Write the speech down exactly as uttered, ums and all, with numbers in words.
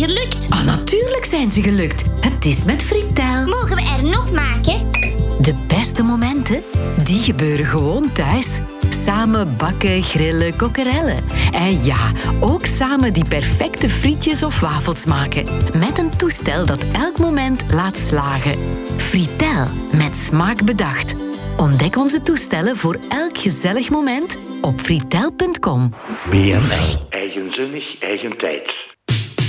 gelukt. Ah, natuurlijk zijn ze gelukt. Het is met Fritel. Mogen we er nog maken? De beste momenten, die gebeuren gewoon thuis. Samen bakken, grillen, kokkerellen. En ja, ook samen die perfecte frietjes of wafels maken. Met een toestel dat elk moment laat slagen. Fritel, met smaak bedacht. Ontdek onze toestellen voor elk gezellig moment op fritel punt com. B N L. Eigenzinnig, eigen tijd.